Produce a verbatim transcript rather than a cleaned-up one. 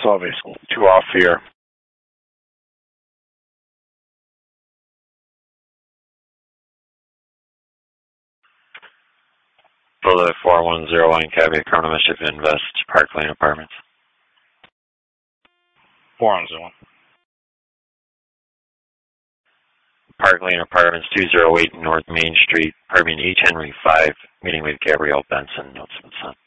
Salve. Two off here. Bullet four one zero one, Caveat Corona, Michigan Invest, Park Lane Apartments. four one zero one. Park Lane Apartments, two oh eight North Main Street, pardon me, H. Henry five, meeting with Gabrielle Benson, Notes and Son.